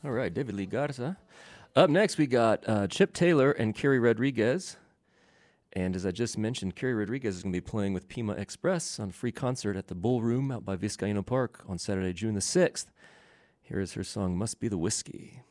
All right, David Lee Garza. Up next, we got Chip Taylor and Kerry Rodriguez. And as I just mentioned, Kerry Rodriguez is going to be playing with Pima Express on a free concert at the Bull Room out by Vizcaíno Park on Saturday, June the 6th. Here is her song, Must Be the Whiskey.